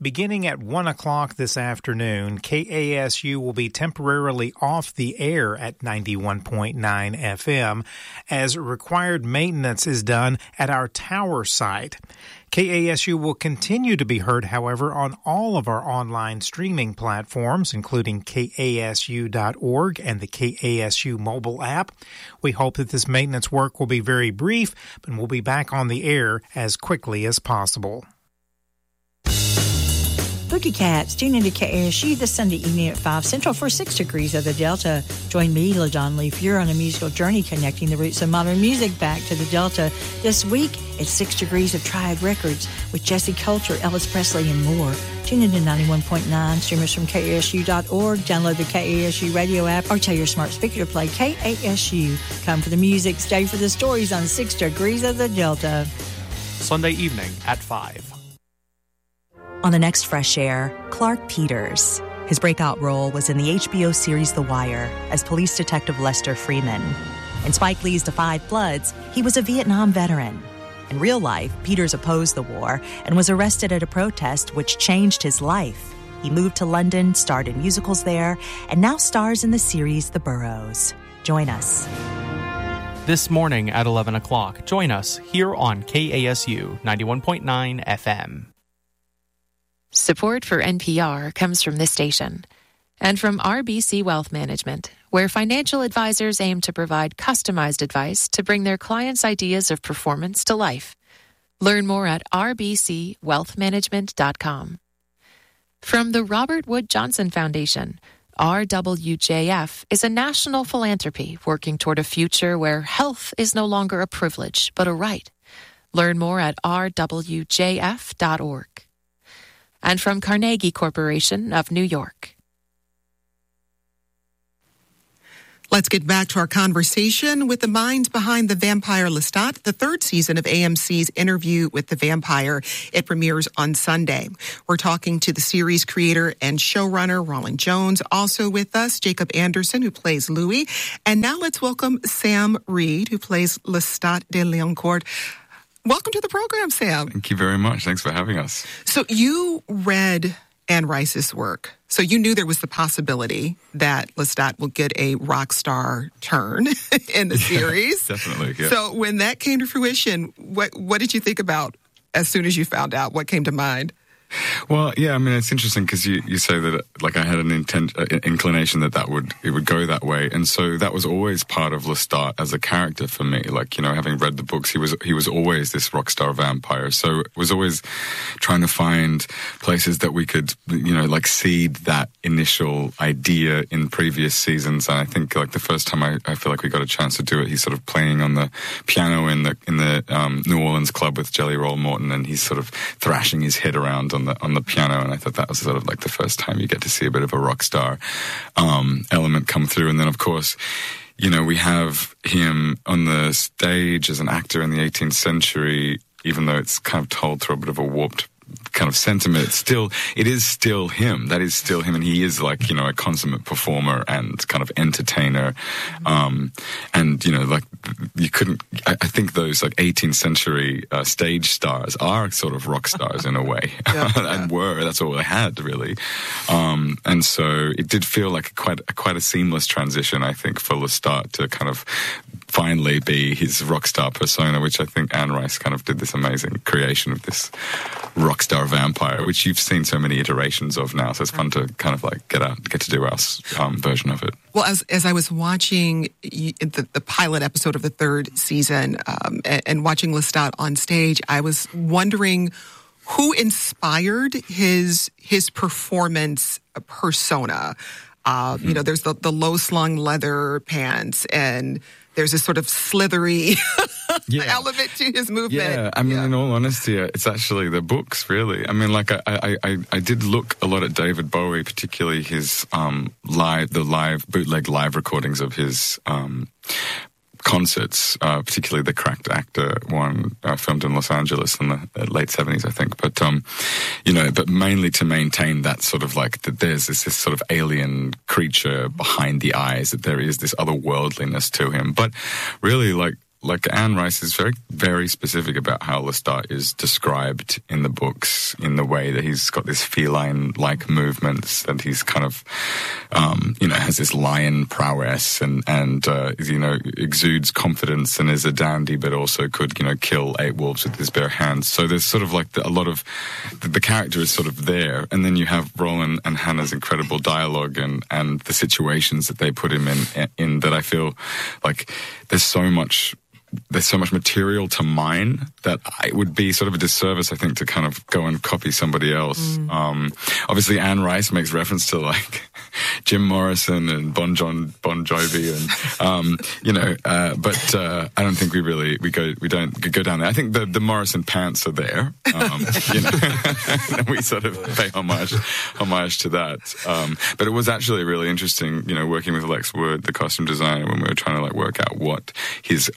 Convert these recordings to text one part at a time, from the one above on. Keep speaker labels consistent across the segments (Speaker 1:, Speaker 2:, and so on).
Speaker 1: Beginning at 1 o'clock this afternoon, KASU will be temporarily off the air at 91.9 FM as required maintenance is done at our tower site. KASU will continue to be heard, however, on all of our online streaming platforms, including KASU.org and the KASU mobile app. We hope that this maintenance work will be very brief, but we'll be back on the air as quickly as possible.
Speaker 2: Boogie Cats, tune into KASU this Sunday evening at 5 Central for 6 Degrees of the Delta. Join me, LaDon Leaf, you're on a musical journey connecting the roots of modern music back to the Delta. This week, it's 6 Degrees of Triad Records with Jesse Coulter, Elvis Presley, and more. Tune into 91.9, streamers from KASU.org, download the KASU radio app, or tell your smart speaker to play KASU. Come for the music, stay for the stories on 6 Degrees of the Delta.
Speaker 3: Sunday evening at 5.
Speaker 4: On the next Fresh Air, Clark Peters. His breakout role was in the HBO series The Wire as police detective Lester Freeman. In Spike Lee's Da 5 Bloods, he was a Vietnam veteran. In real life, Peters opposed the war and was arrested at a protest which changed his life. He moved to London, starred in musicals there, and now stars in the series The Burrows. Join us.
Speaker 3: This morning at 11 o'clock, join us here on KASU 91.9 FM.
Speaker 5: Support for NPR comes from this station and from RBC Wealth Management, where financial advisors aim to provide customized advice to bring their clients' ideas of performance to life. Learn more at rbcwealthmanagement.com. From the Robert Wood Johnson Foundation, RWJF is a national philanthropy working toward a future where health is no longer a privilege but a right. Learn more at rwjf.org. And from Carnegie Corporation of New York.
Speaker 6: Let's get back to our conversation with the minds behind The Vampire Lestat, the third season of AMC's Interview with the Vampire. It premieres on Sunday. We're talking to the series creator and showrunner, Roland Jones, also with us, Jacob Anderson, who plays Louis. And now let's welcome Sam Reed, who plays Lestat de Liancourt. Welcome to the program, Sam.
Speaker 7: Thank you very much. Thanks for having us.
Speaker 6: So you read Anne Rice's work. So you knew there was the possibility that Lestat will get a rock star turn in the series.
Speaker 7: Definitely, yeah.
Speaker 6: So when that came to fruition, what did you think about as soon as you found out? What came to mind?
Speaker 7: Well, yeah, I mean, it's interesting because you say that, like, I had an inclination that it would go that way. And so that was always part of Lestat as a character for me. Like, you know, having read the books, he was always this rock star vampire. So it was always trying to find places that we could, you know, like, seed that initial idea in previous seasons. And I think, like, the first time I feel like we got a chance to do it, he's sort of playing on the piano in the New Orleans club with Jelly Roll Morton, and he's sort of thrashing his head around on the piano, and I thought that was sort of like the first time you get to see a bit of a rock star element come through. And then, of course, you know, we have him on the stage as an actor in the 18th century, even though it's kind of told through a bit of a warped kind of sentiment. It is still him. That is still him, and he is, like, you know, a consummate performer and kind of entertainer. And, you know, like, you couldn't, I think those, like, 18th century stage stars are sort of rock stars in a way. And that's all they had, really. And so it did feel like quite a seamless transition, I think, for Lestat to kind of finally be his rock star persona, which I think Anne Rice kind of did this amazing creation of this rock star vampire, which you've seen so many iterations of now. So it's fun to kind of like get to do our version of it.
Speaker 6: Well, as I was watching the pilot episode of the third season and watching Lestat on stage, I was wondering who inspired his performance persona. You know, there's the low-slung leather pants, and there's this sort of slithery element to his movement.
Speaker 7: Yeah, I mean, in all honesty, it's actually the books, really. I mean, like, I did look a lot at David Bowie, particularly his bootleg live recordings of his concerts, particularly the Cracked Actor one, filmed in Los Angeles in the late 70s, I think. But, you know, but mainly to maintain that sort of like, that there's this sort of alien creature behind the eyes, that there is this otherworldliness to him. But really, like, like Anne Rice is very, very specific about how Lestat is described in the books, in the way that he's got this feline-like movements, and he's kind of, has this lion prowess and exudes confidence and is a dandy, but also could, kill 8 wolves with his bare hands. So there's sort of like a lot of the character is sort of there, and then you have Roland and Hannah's incredible dialogue and the situations that they put him in that I feel like there's so much material to mine that it would be sort of a disservice, I think, to kind of go and copy somebody else. Obviously, Anne Rice makes reference to like Jim Morrison and Bon Jovi, and but I don't think we don't go down there. I think the Morrison pants are there. And we sort of pay homage to that. But it was actually really interesting, working with Lex Wood, the costume designer, when we were trying to like work out what his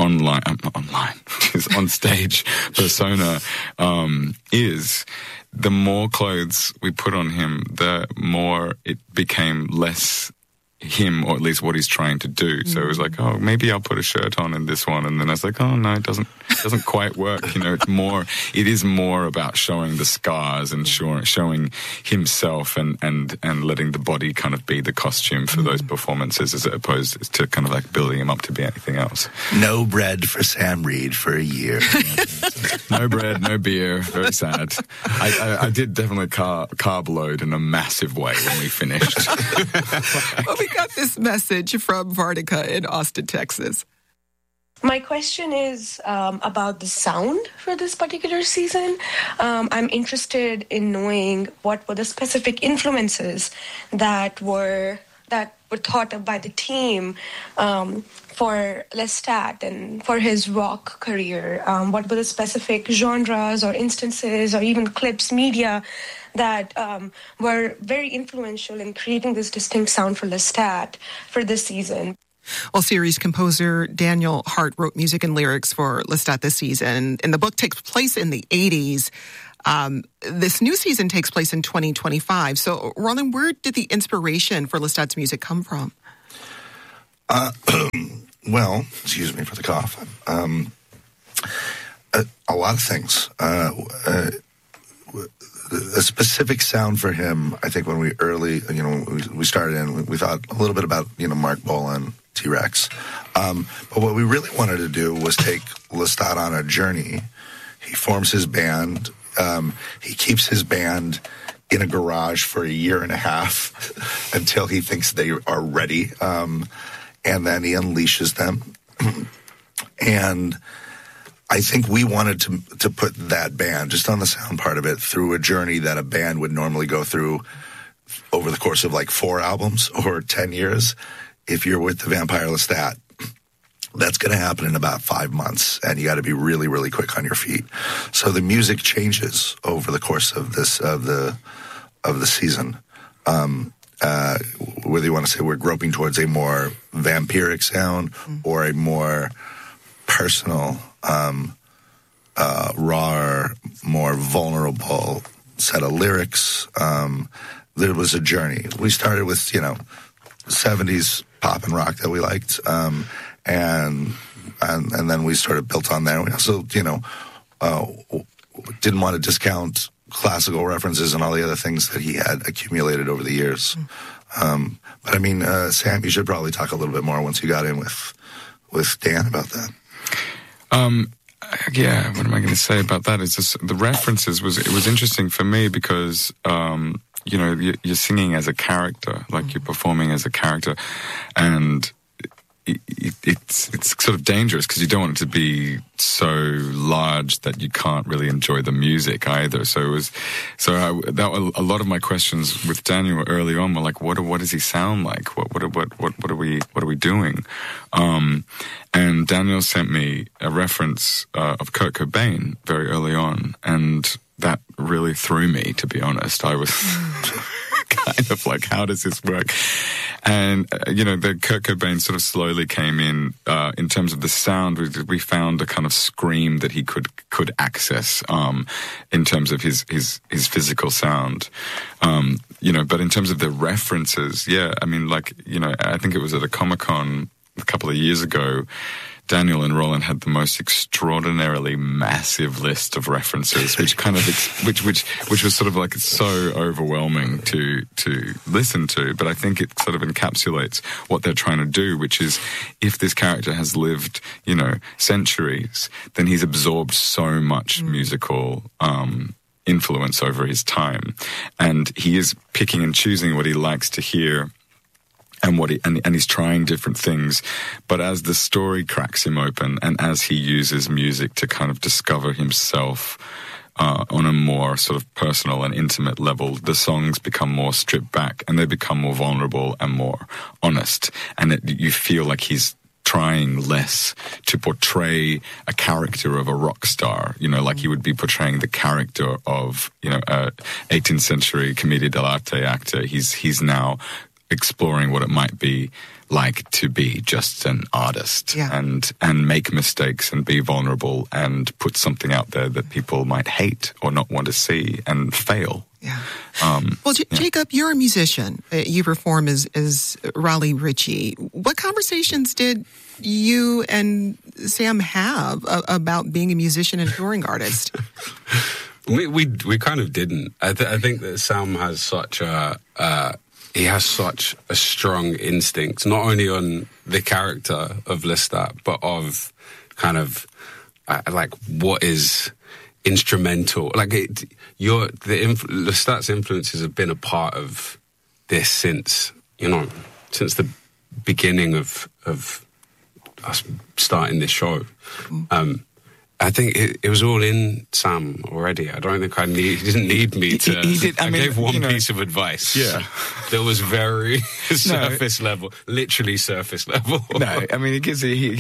Speaker 7: his on-stage persona is. The more clothes we put on him, the more it became less him, or at least what he's trying to do. So it was like, oh, maybe I'll put a shirt on in this one, and then I was like, oh no, it doesn't quite work. It is more about showing the scars and showing himself and letting the body kind of be the costume for those performances, as opposed to kind of like building him up to be anything else.
Speaker 8: No bread for Sam Reed for a year.
Speaker 7: No bread, no beer. Very sad. I did definitely carb load in a massive way when we finished.
Speaker 6: Well, we got this message from Varnica in Austin, Texas.
Speaker 9: My question is about the sound for this particular season. I'm interested in knowing what were the specific influences that were thought of by the team for Lestat and for his rock career. What were the specific genres or instances or even clips, media that were very influential in creating this distinct sound for Lestat for this season?
Speaker 6: Well, series composer Daniel Hart wrote music and lyrics for Lestat this season, and the book takes place in the 80s. This new season takes place in 2025. So, Roland, where did the inspiration for Lestat's music come from?
Speaker 8: Well, excuse me for the cough. A lot of things. A specific sound for him, I think when we we started in, we thought a little bit about, Mark Bolan, T-Rex. But what we really wanted to do was take Lestat on a journey. He forms his band. He keeps his band in a garage for a year and a half until he thinks they are ready. And then he unleashes them. And I think we wanted to put that band, just on the sound part of it, through a journey that a band would normally go through over the course of like 4 albums or 10 years. If you're with the Vampire Lestat, that's going to happen in about 5 months, and you got to be really, really quick on your feet. So the music changes over the course of the season. Whether you want to say we're groping towards a more vampiric sound or a more personal, raw, more vulnerable set of lyrics. There was a journey. We started with, 70s pop and rock that we liked, and then we sort of built on there. We also, didn't want to discount classical references and all the other things that he had accumulated over the years. But I mean, Sam, you should probably talk a little bit more once you got in with Dan about that.
Speaker 7: Yeah, what am I going to say about that? It's just the references it was interesting for me because, you're singing as a character, like you're performing as a character, and it's sort of dangerous because you don't want it to be so large that you can't really enjoy the music either. So a lot of my questions with Daniel early on were like, what does he sound like? What are we doing? And Daniel sent me a reference of Kurt Cobain very early on, and that really threw me, to be honest. I was kind of like, how does this work? And, the Kurt Cobain sort of slowly came in terms of the sound. We found a kind of scream that he could access, in terms of his physical sound. But in terms of the references, yeah, I mean, I think it was at a Comic-Con a couple of years ago, Daniel and Roland had the most extraordinarily massive list of references, which kind of which was sort of like so overwhelming to listen to. But I think it sort of encapsulates what they're trying to do, which is if this character has lived, centuries, then he's absorbed so much musical influence over his time, and he is picking and choosing what he likes to hear. And he's trying different things, but as the story cracks him open, and as he uses music to kind of discover himself on a more sort of personal and intimate level, the songs become more stripped back, and they become more vulnerable and more honest. And you feel like he's trying less to portray a character of a rock star, like he would be portraying the character of, a 18th century commedia dell'arte actor. He's now exploring what it might be like to be just an artist and make mistakes and be vulnerable and put something out there that people might hate or not want to see and fail.
Speaker 6: Yeah. Jacob, you're a musician. You perform as Raleigh Ritchie. What conversations did you and Sam have about being a musician and touring artist?
Speaker 10: We kind of didn't. I think that Sam has such he has such a strong instinct, not only on the character of Lestat, but of kind of like what is instrumental. Like Lestat's influences have been a part of this since the beginning of us starting this show. I think it was all in Sam already. I don't think he didn't need me to. He did. I gave one piece of advice. That was very surface level, literally surface level.
Speaker 7: No, I mean, because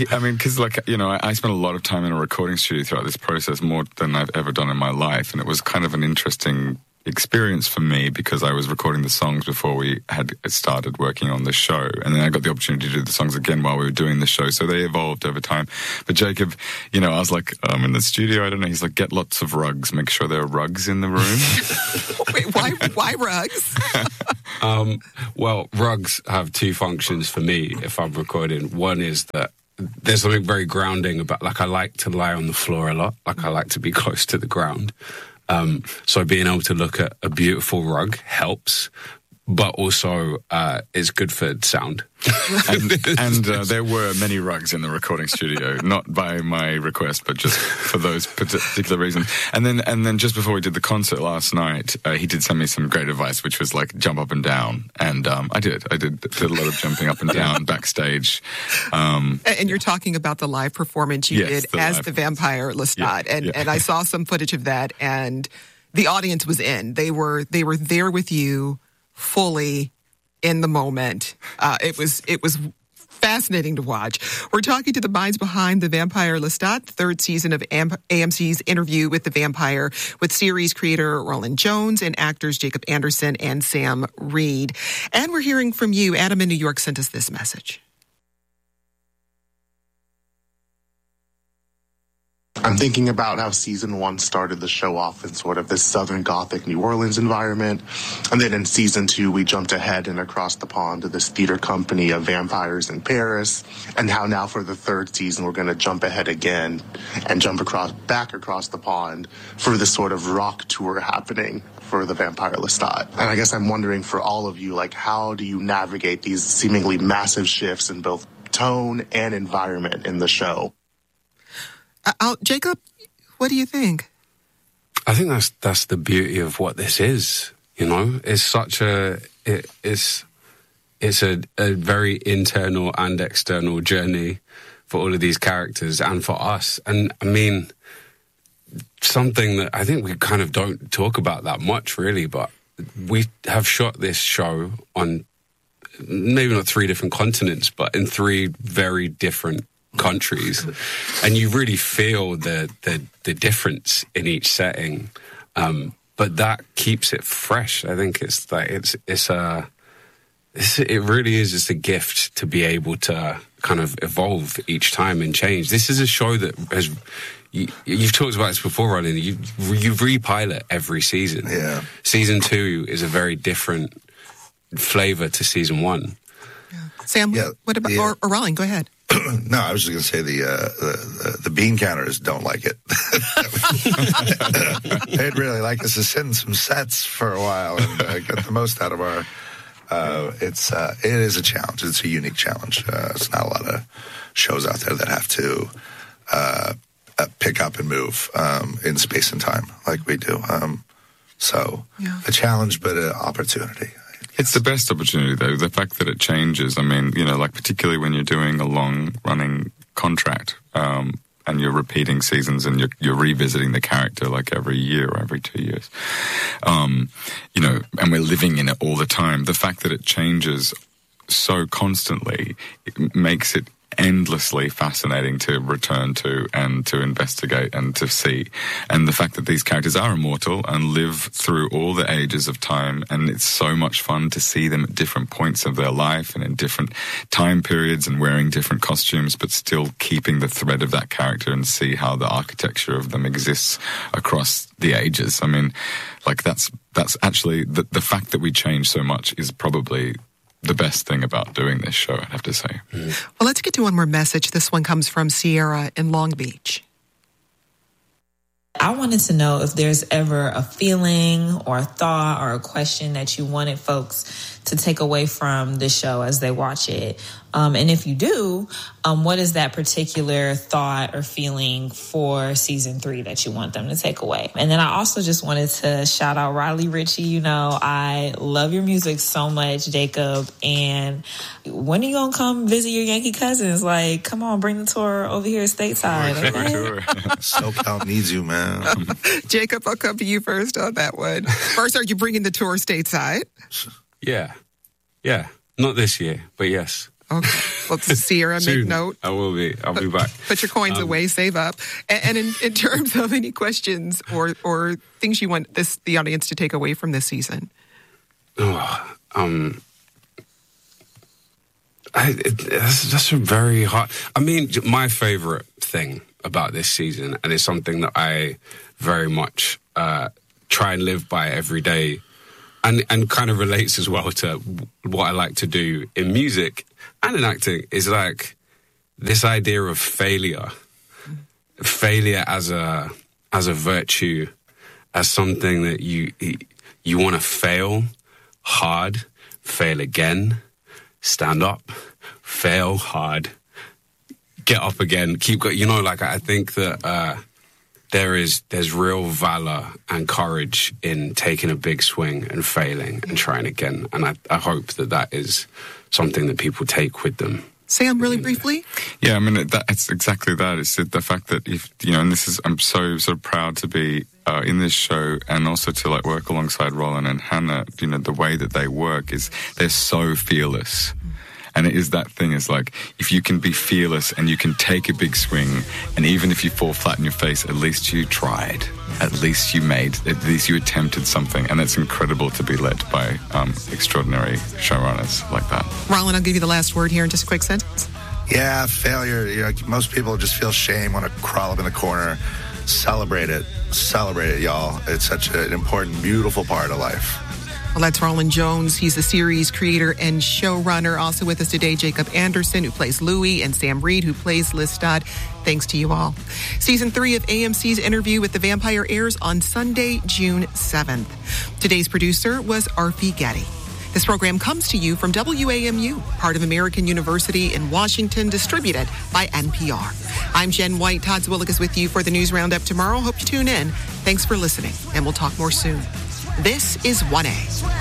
Speaker 7: I spent a lot of time in a recording studio throughout this process, more than I've ever done in my life, and it was kind of an interesting experience for me because I was recording the songs before we had started working on the show, and then I got the opportunity to do the songs again while we were doing the show, so they evolved over time. But Jacob, I was like, I'm in the studio, I don't know, he's like, get lots of rugs, make sure there are rugs in the room.
Speaker 6: Wait, why rugs?
Speaker 10: Well, rugs have two functions for me if I'm recording. One is that there's something very grounding about, like, I like to lie on the floor a lot, like I like to be close to the ground. So being able to look at a beautiful rug helps, but also it's good for sound.
Speaker 7: and there were many rugs in the recording studio, not by my request, but just for those particular reasons. And then just before we did the concert last night, he did send me some great advice, which was like jump up and down. And I did a lot of jumping up and down backstage. And
Speaker 6: you're talking about the live performance you did as the vampire Lestat, and I saw some footage of that, and the audience was in. They were there with you fully in the moment. It was fascinating to watch. We're talking to the minds behind The Vampire Lestat, third season of AMC's Interview with the Vampire, with series creator Roland Jones and actors Jacob Anderson and Sam Reed. And we're hearing from you. Adam in New York sent us this message.
Speaker 11: I'm thinking about how season 1 started the show off in sort of this Southern Gothic New Orleans environment. And then in season 2, we jumped ahead and across the pond to this theater company of vampires in Paris. And how now for the third season, we're going to jump ahead again and jump back across the pond for this sort of rock tour happening for the Vampire Lestat. And I guess I'm wondering for all of you, like, how do you navigate these seemingly massive shifts in both tone and environment in the show?
Speaker 6: Jacob, what do you think?
Speaker 10: I think that's the beauty of what this is. It's such it's a very internal and external journey for all of these characters and for us. And I mean, something that I think we kind of don't talk about that much, really. But we have shot this show on maybe not 3 different continents, but in 3 very different countries, and you really feel the difference in each setting, but that keeps it fresh. I think it's like it really is just a gift to be able to kind of evolve each time and change. This is a show that has you've talked about this before, Roland. You repilot every season.
Speaker 8: Yeah,
Speaker 10: season 2 is a very different flavor to season 1.
Speaker 6: Sam, what about or Roland? Go ahead.
Speaker 8: No, I was just going to say the bean counters don't like it. They'd really like us to sit in some sets for a while and get the most out of our. It is a challenge. It's a unique challenge. It's not a lot of shows out there that have to pick up and move in space and time like we do. A challenge, but an opportunity.
Speaker 7: It's the best opportunity, though. The fact that it changes. I mean, like particularly when you're doing a long-running contract and you're repeating seasons and you're revisiting the character like every year or every 2 years, and we're living in it all the time. The fact that it changes so constantly, it makes it endlessly fascinating to return to and to investigate and to see. And the fact that these characters are immortal and live through all the ages of time, and it's so much fun to see them at different points of their life and in different time periods and wearing different costumes, but still keeping the thread of that character and see how the architecture of them exists across the ages. I mean, like that's actually the fact that we change so much is probably the best thing about doing this show, I'd have to say.
Speaker 6: Well, let's get to one more message. This one comes from Sierra in Long Beach.
Speaker 12: I wanted to know if there's ever a feeling or a thought or a question that you wanted folks to take away from the show as they watch it. And if you do, what is that particular thought or feeling for season 3 that you want them to take away? And then I also just wanted to shout out Riley Ritchie. I love your music so much, Jacob. And when are you going to come visit your Yankee cousins? Like, come on, bring the tour over here stateside. Okay?
Speaker 8: SoCal needs you, man.
Speaker 6: Jacob, I'll come to you first on that one. First, are you bringing the tour stateside?
Speaker 10: Yeah. Not this year, but yes.
Speaker 6: Okay. Well, Sierra, make note.
Speaker 10: I'll be back.
Speaker 6: Put your coins away, save up. And in terms of any questions or things you want the audience to take away from this season?
Speaker 10: That's a very hard. I mean, my favorite thing about this season, and it's something that I very much try and live by every day, and kind of relates as well to what I like to do in music and in acting, is like this idea of failure as a virtue, as something that you want to fail hard, fail again, stand up, fail hard, get up again, keep going. I think that there's real valor and courage in taking a big swing and failing and trying again. And I hope that is something that people take with them.
Speaker 6: Sam, really briefly?
Speaker 7: Yeah, I mean, it's exactly that. It's the fact that I'm so sort of proud to be in this show, and also to work alongside Roland and Hannah. The way that they work is they're so fearless. And it is that thing, is like, if you can be fearless and you can take a big swing, and even if you fall flat in your face, at least you tried. At least you attempted something. And it's incredible to be led by extraordinary showrunners like that.
Speaker 6: Roland, I'll give you the last word here in just a quick sentence.
Speaker 8: Yeah, failure. Most people just feel shame, want to crawl up in the corner. Celebrate it, y'all. It's such an important, beautiful part of life.
Speaker 6: Well, that's Roland Jones. He's the series creator and showrunner. Also with us today, Jacob Anderson, who plays Louis, and Sam Reed, who plays Lestat. Thanks to you all. Season 3 of AMC's Interview with the Vampire airs on Sunday, June 7th. Today's producer was Arfi Getty. This program comes to you from WAMU, part of American University in Washington, distributed by NPR. I'm Jen White. Todd Zwillig is with you for the News Roundup tomorrow. Hope you tune in. Thanks for listening, and we'll talk more soon. This is 1A.